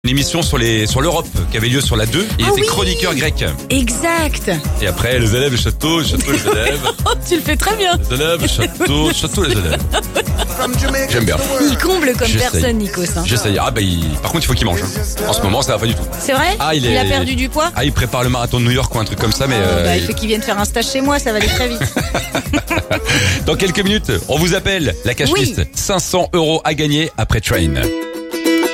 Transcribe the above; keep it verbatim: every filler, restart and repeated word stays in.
Une émission sur les sur l'Europe qui avait lieu sur la deux. Il Ah était oui. chroniqueur grec. Exact. Et après, les élèves, château, château, les élèves. Oh, tu le fais très bien. Les élèves, château, château, les élèves. J'aime bien. Il comble comme J'essaye. personne, Nikos. Hein. J'essaye. Ah bah, il... par contre, il faut qu'il mange. hein. En ce moment, ça va pas du tout. C'est vrai Ah, il Il est- a perdu du poids. Ah, il prépare le marathon de New York ou un truc comme ça, mais Oh, euh, bah, il faut qu'il vienne faire un stage chez moi, ça va aller très vite. dans quelques minutes, on vous appelle la cash Oui. list. cinq cents euros à gagner après Train.